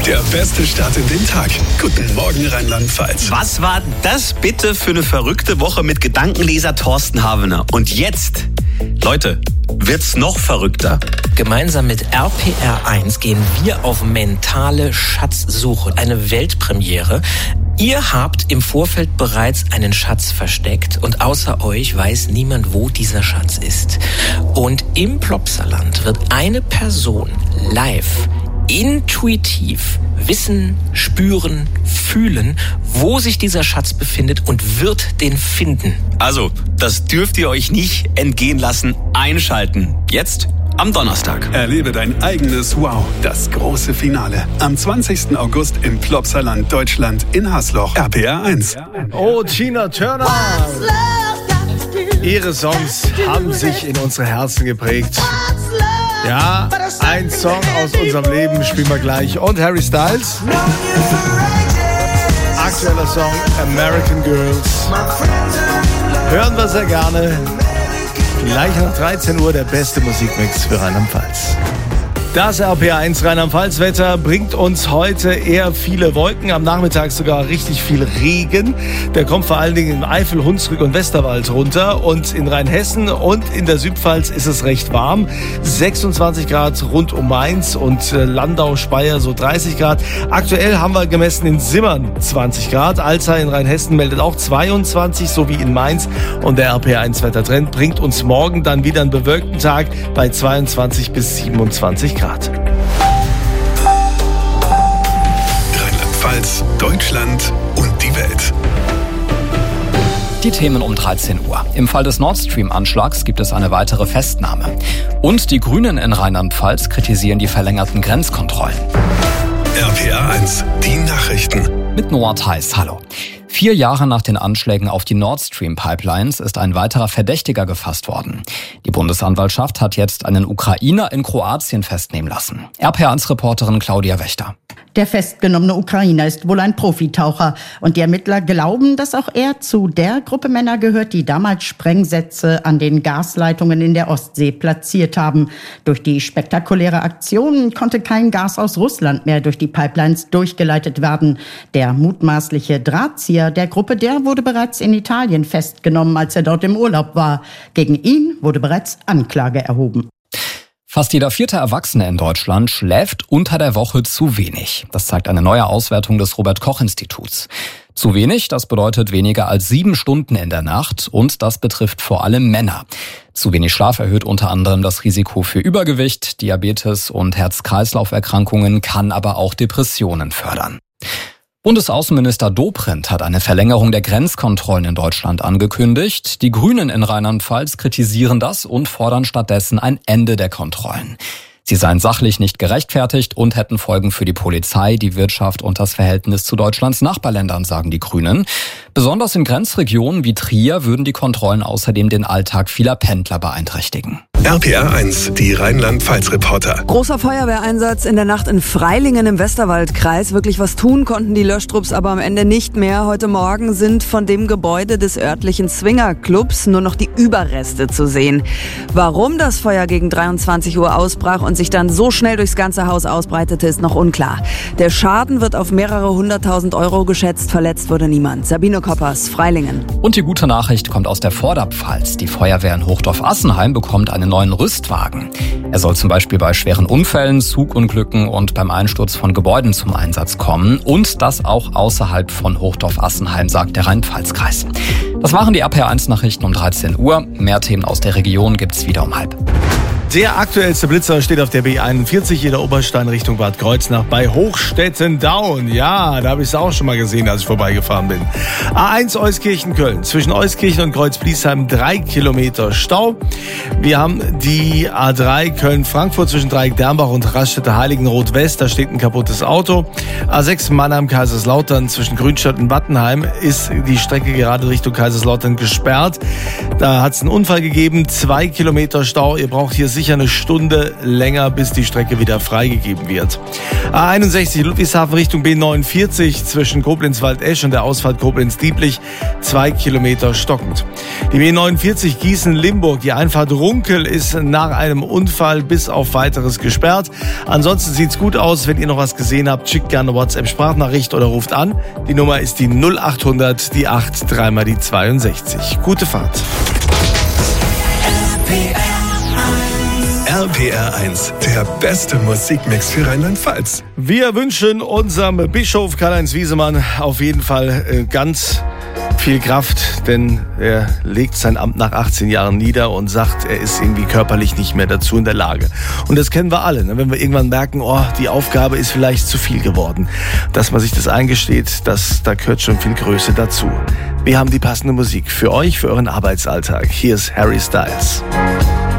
Der beste Start in den Tag. Guten Morgen Rheinland-Pfalz. Was war das bitte für eine verrückte Woche mit Gedankenleser Thorsten Havener? Und jetzt, Leute, wird's noch verrückter. Gemeinsam mit RPR1 gehen wir auf mentale Schatzsuche. Eine Weltpremiere. Ihr habt im Vorfeld bereits einen Schatz versteckt und außer euch weiß niemand, wo dieser Schatz ist. Und im Plopsaland wird eine Person live, intuitiv wissen, spüren, fühlen, wo sich dieser Schatz befindet und wird den finden. Also, das dürft ihr euch nicht entgehen lassen. Einschalten. Jetzt am Donnerstag. Erlebe dein eigenes Wow, das große Finale. Am 20. August im Plopsaland, Deutschland in Hasloch. RPR1. Oh, Tina Turner. Ihre Songs haben sich in unsere Herzen geprägt. Ja, ein Song aus unserem Leben spielen wir gleich. Und Harry Styles. Aktueller Song American Girls. Hören wir sehr gerne. Gleich nach 13 Uhr der beste Musikmix für Rheinland-Pfalz. Das RPR1 Rheinland-Pfalz-Wetter bringt uns heute eher viele Wolken, am Nachmittag sogar richtig viel Regen. Der kommt vor allen Dingen im Eifel, Hunsrück und Westerwald runter. Und in Rheinhessen und in der Südpfalz ist es recht warm. 26 Grad rund um Mainz und Landau, Speyer so 30 Grad. Aktuell haben wir gemessen in Simmern 20 Grad. Alzey in Rheinhessen meldet auch 22, so wie in Mainz. Und der RPR1-Wettertrend bringt uns morgen dann wieder einen bewölkten Tag bei 22 bis 27 Grad. Rheinland-Pfalz, Deutschland und die Welt. Die Themen um 13 Uhr. Im Fall des Nord Stream-Anschlags gibt es eine weitere Festnahme. Und die Grünen in Rheinland-Pfalz kritisieren die verlängerten Grenzkontrollen. RPR1, die Nachrichten. Mit Noah Theis, hallo. 4 Jahre nach den Anschlägen auf die Nord Stream Pipelines ist ein weiterer Verdächtiger gefasst worden. Die Bundesanwaltschaft hat jetzt einen Ukrainer in Kroatien festnehmen lassen. RPR1-Reporterin Claudia Wächter. Der festgenommene Ukrainer ist wohl ein Profitaucher und die Ermittler glauben, dass auch er zu der Gruppe Männer gehört, die damals Sprengsätze an den Gasleitungen in der Ostsee platziert haben. Durch die spektakuläre Aktion konnte kein Gas aus Russland mehr durch die Pipelines durchgeleitet werden. Der mutmaßliche Drahtzieher der Gruppe, der wurde bereits in Italien festgenommen, als er dort im Urlaub war. Gegen ihn wurde bereits Anklage erhoben. Fast jeder 4. Erwachsene in Deutschland schläft unter der Woche zu wenig. Das zeigt eine neue Auswertung des Robert-Koch-Instituts. Zu wenig, das bedeutet weniger als 7 Stunden in der Nacht und das betrifft vor allem Männer. Zu wenig Schlaf erhöht unter anderem das Risiko für Übergewicht, Diabetes und Herz-Kreislauf-Erkrankungen, kann aber auch Depressionen fördern. Bundesaußenminister Dobrindt hat eine Verlängerung der Grenzkontrollen in Deutschland angekündigt. Die Grünen in Rheinland-Pfalz kritisieren das und fordern stattdessen ein Ende der Kontrollen. Sie seien sachlich nicht gerechtfertigt und hätten Folgen für die Polizei, die Wirtschaft und das Verhältnis zu Deutschlands Nachbarländern, sagen die Grünen. Besonders in Grenzregionen wie Trier würden die Kontrollen außerdem den Alltag vieler Pendler beeinträchtigen. RPR1, die Rheinland-Pfalz-Reporter. Großer Feuerwehreinsatz in der Nacht in Freilingen im Westerwaldkreis. Wirklich was tun konnten die Löschtrupps aber am Ende nicht mehr. Heute Morgen sind von dem Gebäude des örtlichen Swingerclubs nur noch die Überreste zu sehen. Warum das Feuer gegen 23 Uhr ausbrach und sich dann so schnell durchs ganze Haus ausbreitete, ist noch unklar. Der Schaden wird auf mehrere 100.000 Euro geschätzt. Verletzt wurde niemand. Sabine Koppers, Freilingen. Und die gute Nachricht kommt aus der Vorderpfalz. Die Feuerwehr in Hochdorf-Assenheim bekommt einen neuen Rüstwagen. Er soll zum Beispiel bei schweren Unfällen, Zugunglücken und beim Einsturz von Gebäuden zum Einsatz kommen. Und das auch außerhalb von Hochdorf-Assenheim, sagt der Rhein-Pfalz-Kreis. Das waren die RPR1-Nachrichten um 13 Uhr. Mehr Themen aus der Region gibt's wieder um 12:30. Der aktuellste Blitzer steht auf der B41 in der Oberstein Richtung Bad Kreuznach bei Hochstetten-Daun. Ja, da habe ich es auch schon mal gesehen, als ich vorbeigefahren bin. A1 Euskirchen-Köln. Zwischen Euskirchen und Kreuz-Bliesheim 3 Kilometer Stau. Wir haben die A3 Köln-Frankfurt zwischen Dreieck-Dernbach und Raststätte-Heiligenroth-West. Da steht ein kaputtes Auto. A6 Mannheim-Kaiserslautern zwischen Grünstadt und Wattenheim ist die Strecke gerade Richtung Kaiserslautern gesperrt. Da hat es einen Unfall gegeben, 2 Kilometer Stau. Ihr braucht hier sicher eine Stunde länger, bis die Strecke wieder freigegeben wird. A61 Ludwigshafen Richtung B49 zwischen Koblenz-Waldesch und der Ausfahrt Koblenz-Dieblich, 2 Kilometer stockend. Die B49 Gießen-Limburg, die Einfahrt Runkel ist nach einem Unfall bis auf Weiteres gesperrt. Ansonsten sieht's gut aus. Wenn ihr noch was gesehen habt, schickt gerne WhatsApp-Sprachnachricht oder ruft an. Die Nummer ist die 0800, die 8, dreimal die 62. Gute Fahrt. RPR 1, der beste Musikmix für Rheinland-Pfalz. Wir wünschen unserem Bischof Karl-Heinz Wiesemann auf jeden Fall ganz viel Kraft, denn er legt sein Amt nach 18 Jahren nieder und sagt, er ist irgendwie körperlich nicht mehr dazu in der Lage. Und das kennen wir alle, wenn wir irgendwann merken, die Aufgabe ist vielleicht zu viel geworden. Dass man sich das eingesteht, da gehört schon viel Größe dazu. Wir haben die passende Musik für euch, für euren Arbeitsalltag. Hier ist Harry Styles.